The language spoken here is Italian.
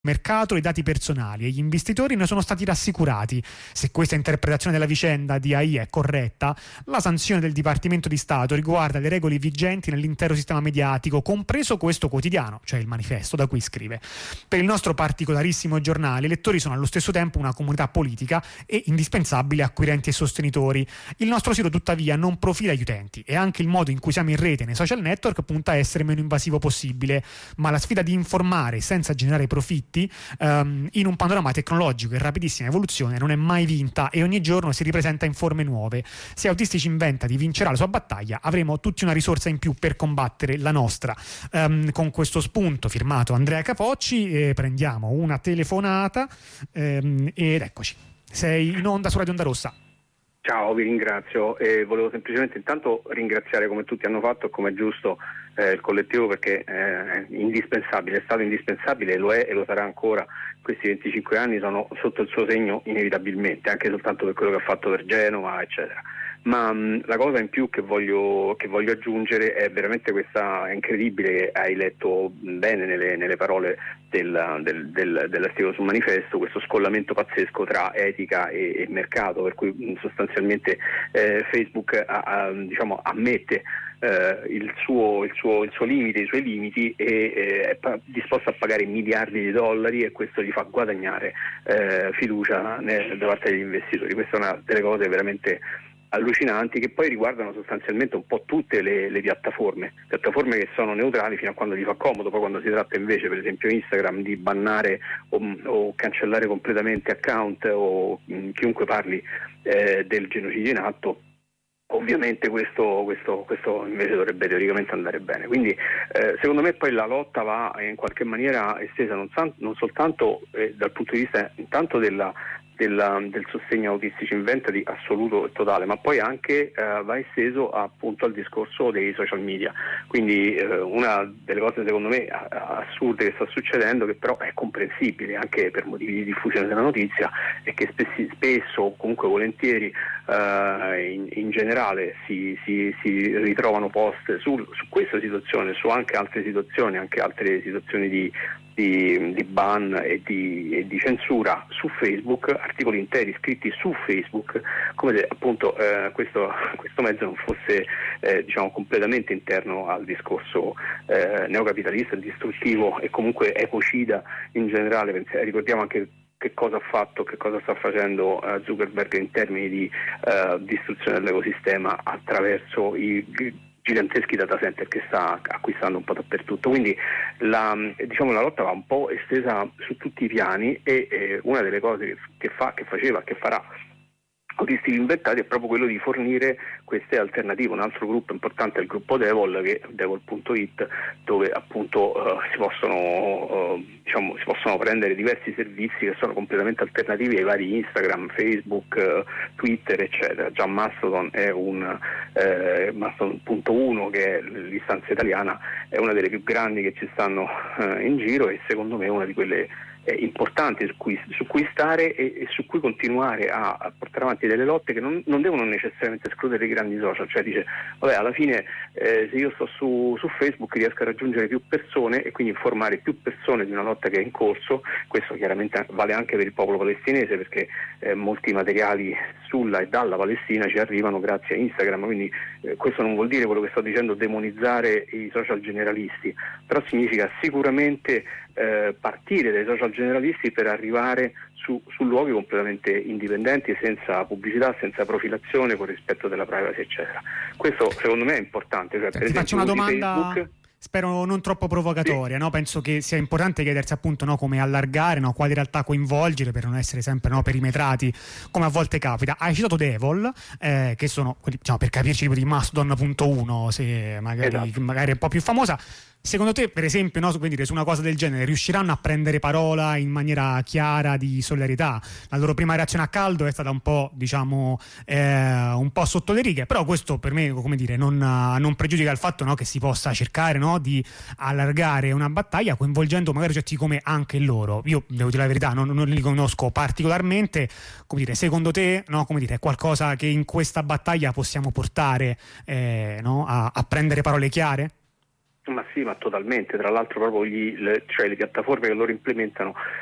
mercato i dati personali e gli investitori ne sono stati rassicurati. Se questa interpretazione della vicenda di AI è corretta, la sanzione del Dipartimento di Stato riguarda le regole vigenti nell'intero sistema mediatico, compreso questo quotidiano, cioè il Manifesto, da cui scrive. Per il nostro particolarissimo giornale, i lettori sono allo stesso tempo una comunità politica e indispensabili acquirenti e sostenitori. Il nostro sito, tuttavia, non profila gli utenti e anche il modo in cui siamo in rete nei social network punta a essere meno invasivo possibile, ma la sfida di informare senza generare profitti in un panorama tecnologico in rapidissima evoluzione non è mai vinta e ogni giorno si ripresenta in forme nuove. Se Autistici inventa di vincerà la sua battaglia, avremo tutti una risorsa in più per combattere la nostra. Con questo spunto firmato Andrea Capocci prendiamo una telefonata ed eccoci. Sei in onda su Radio Onda Rossa. Ciao, vi ringrazio e volevo semplicemente intanto ringraziare, come tutti hanno fatto e come è giusto, il collettivo, perché è indispensabile, è stato indispensabile, lo è e lo sarà ancora. Questi 25 anni sono sotto il suo segno inevitabilmente, anche soltanto per quello che ha fatto per Genova, eccetera. Ma la cosa in più che voglio aggiungere è veramente questa, è incredibile, hai letto bene nelle parole dell'articolo sul Manifesto, questo scollamento pazzesco tra etica e mercato, per cui sostanzialmente Facebook ammette il suo limite, i suoi limiti e è disposto a pagare miliardi di dollari, e questo gli fa guadagnare fiducia da parte degli investitori. Questa è una delle cose veramente allucinanti, che poi riguardano sostanzialmente un po' tutte le piattaforme che sono neutrali fino a quando gli fa comodo. Poi quando si tratta invece, per esempio Instagram, di bannare o cancellare completamente account o chiunque parli del genocidio in atto, ovviamente questo invece dovrebbe teoricamente andare bene. Quindi secondo me poi la lotta va in qualche maniera estesa non soltanto dal punto di vista intanto del sostegno Autistici Inventati assoluto e totale, ma poi anche va esteso appunto al discorso dei social media. Quindi una delle cose secondo me assurde che sta succedendo, che però è comprensibile anche per motivi di diffusione della notizia, è che spesso o comunque volentieri in generale si ritrovano post su questa situazione, su anche altre situazioni di ban e di censura su Facebook, articoli interi scritti su Facebook, come se appunto questo mezzo non fosse completamente interno al discorso neocapitalista, distruttivo e comunque ecocida in generale. Ricordiamo anche che cosa ha fatto, che cosa sta facendo Zuckerberg in termini di distruzione dell'ecosistema attraverso i giganteschi data center che sta acquistando un po' dappertutto. Quindi la lotta va un po' estesa su tutti i piani e una delle cose che faceva, che farà Autistici Inventati è proprio quello di fornire queste alternative. Un altro gruppo importante è il gruppo Devol, che Devol.it, dove appunto si possono prendere diversi servizi che sono completamente alternativi ai vari Instagram, Facebook, Twitter, eccetera. Già Mastodon è Mastodon.1, che è l'istanza italiana, è una delle più grandi che ci stanno in giro, e secondo me è una di quelle importanti su cui stare e su cui continuare a portare avanti delle lotte che non devono necessariamente escludere i grandi social. Cioè dice, vabbè, alla fine se io sto su Facebook riesco a raggiungere più persone e quindi informare più persone di una lotta che è in corso. Questo chiaramente vale anche per il popolo palestinese, perché molti materiali sulla e dalla Palestina ci arrivano grazie a Instagram. Quindi questo non vuol dire, quello che sto dicendo, demonizzare i social generalisti, però significa sicuramente partire dai social generalisti per arrivare su luoghi completamente indipendenti, senza pubblicità, senza profilazione, con rispetto della privacy, eccetera. Questo secondo me è importante. Cioè, per esempio, faccio una domanda, Facebook, spero non troppo provocatoria, sì. No? Penso che sia importante chiedersi appunto, no, come allargare, no, quali realtà coinvolgere per non essere sempre, no, perimetrati come a volte capita. Hai citato Devol, che sono quelli, diciamo, per capirci, tipo di Mastodon.1, se magari è un po' più famosa. Secondo te, per esempio, no, quindi su una cosa del genere riusciranno a prendere parola in maniera chiara di solidarietà? La loro prima reazione a caldo è stata un po', diciamo, un po' sotto le righe, però questo per me, come dire, non pregiudica il fatto, no, che si possa cercare, no, di allargare una battaglia coinvolgendo magari soggetti come anche loro. Io devo dire la verità, non li conosco particolarmente. Come dire, secondo te, no, come dire, è qualcosa che in questa battaglia possiamo portare, no, a prendere parole chiare? Ma sì, ma totalmente, tra l'altro proprio cioè le piattaforme che loro implementano